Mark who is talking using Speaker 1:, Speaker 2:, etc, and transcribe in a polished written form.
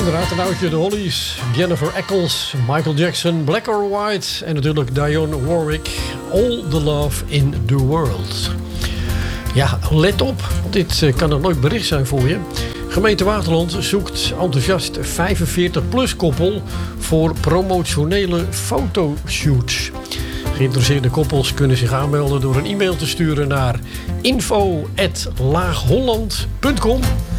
Speaker 1: Inderdaad, een oudje, de Hollies, Jennifer Eccles, Michael Jackson, Black or White en natuurlijk Dionne Warwick. All the love in the world. Ja, let op, want dit kan een leuk bericht zijn voor je. Gemeente Waterland zoekt enthousiast 45-plus koppel voor promotionele fotoshoots. Geïnteresseerde koppels kunnen zich aanmelden door een e-mail te sturen naar info@laagholland.com